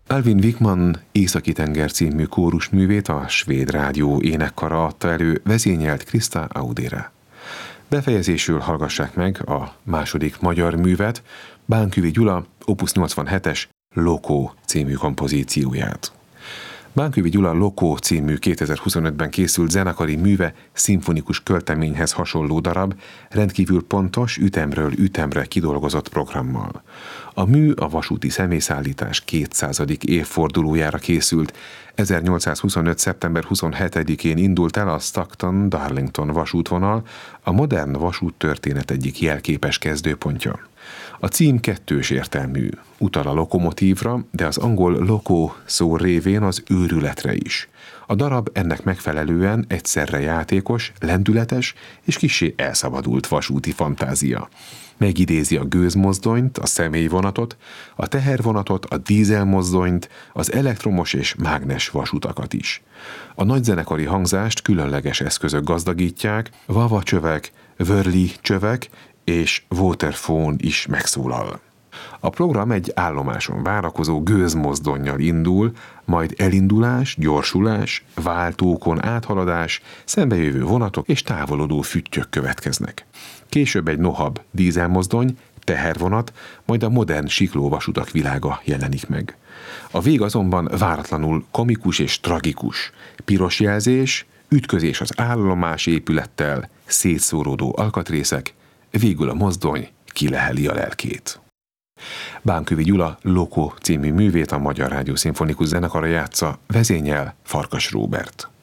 Alvin Wickman Északi-tenger című kórusművét a Svéd Rádió énekkara adta elő, vezényelt Krista Audére. Befejezésül hallgassák meg a második magyar művet, Bánküvi Gyula Opus 87-es Lokó című kompozícióját. Bánküvi Gyula Lokó című 2025-ben készült zenekari műve szimfonikus költeményhez hasonló darab, rendkívül pontos, ütemről ütemre kidolgozott programmal. A mű a vasúti személyszállítás 200. évfordulójára készült. 1825. szeptember 27-én indult el a Stockton-Darlington vasútvonal, a modern vasúttörténet egyik jelképes kezdőpontja. A cím kettős értelmű, utal a lokomotívra, de az angol loco szó révén az őrületre is. A darab ennek megfelelően egyszerre játékos, lendületes és kissé elszabadult vasúti fantázia. Megidézi a gőzmozdonyt, a személyvonatot, a tehervonatot, a dízelmozdonyt, az elektromos és mágnes vasutakat is. A nagyzenekari hangzást különleges eszközök gazdagítják, vava csövek, Wörli csövek és waterphone is megszólal. A program egy állomáson várakozó gőzmozdonnyal indul, majd elindulás, gyorsulás, váltókon áthaladás, szembejövő vonatok és távolodó füttyök következnek. Később egy nohabb dízelmozdony, tehervonat, majd a modern siklóvasutak világa jelenik meg. A vég azonban váratlanul komikus és tragikus. Piros jelzés, ütközés az állomás épülettel, szétszóródó alkatrészek, végül a mozdony kileheli a lelkét. Bánküvi Gyula Lokó című művét a Magyar Rádió Szimfonikus Zenekara játsza, vezényel Farkas Róbert.